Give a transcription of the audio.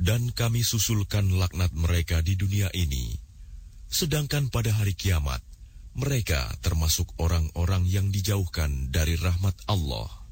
Dan kami susulkan laknat mereka di dunia ini, sedangkan pada hari kiamat, mereka termasuk orang-orang yang dijauhkan dari rahmat Allah.